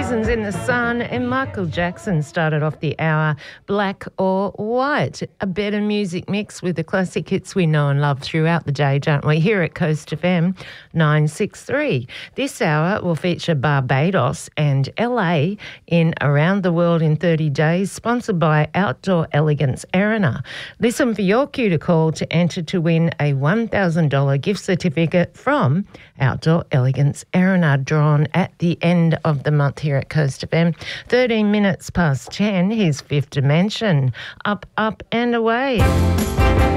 Raisins in the Sun, and Michael Jackson started off the hour Black or White, a better music mix with the classic hits we know and love throughout the day, don't we, here at Coast FM 963. This hour will feature Barbados and LA in Around the World in 30 Days, sponsored by Outdoor Elegance Erina. Listen for your cue to call to enter to win a $1,000 gift certificate from Outdoor Elegance Erina, drawn at the end of the month here at Coast FM. 13 minutes past 10, here's Fifth Dimension. Up, up and away.